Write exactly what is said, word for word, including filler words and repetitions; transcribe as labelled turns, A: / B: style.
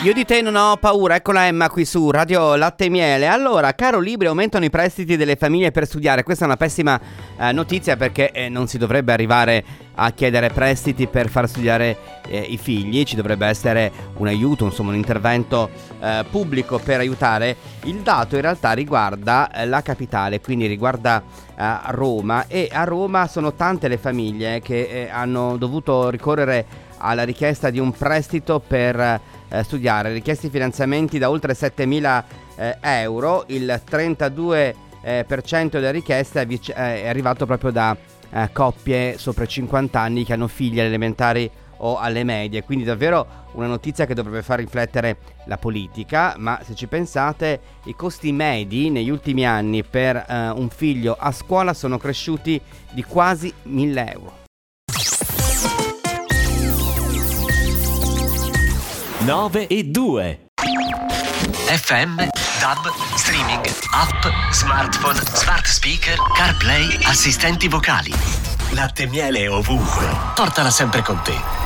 A: Io di te non ho paura, eccola Emma qui su Radio Latte e Miele. Allora, caro Libri, aumentano i prestiti delle famiglie per studiare. Questa è una pessima eh, notizia perché eh, non si dovrebbe arrivare a chiedere prestiti per far studiare eh, i figli. Ci dovrebbe essere un aiuto, insomma un intervento eh, pubblico per aiutare. Il dato in realtà riguarda eh, la capitale, quindi riguarda eh, Roma, e a Roma sono tante le famiglie che eh, hanno dovuto ricorrere alla richiesta di un prestito per eh, studiare, richiesti finanziamenti da oltre settemila eh, euro. Il trentadue per cento delle richieste è, vic- è arrivato proprio da eh, coppie sopra i cinquanta anni che hanno figli alle elementari o alle medie, quindi davvero una notizia che dovrebbe far riflettere la politica. Ma se ci pensate, i costi medi negli ultimi anni per eh, un figlio a scuola sono cresciuti di quasi mille euro.
B: nove e due
C: F M, D A B, streaming, app, smartphone, smart speaker, CarPlay, assistenti vocali. Latte e Miele ovunque. Portala sempre con te.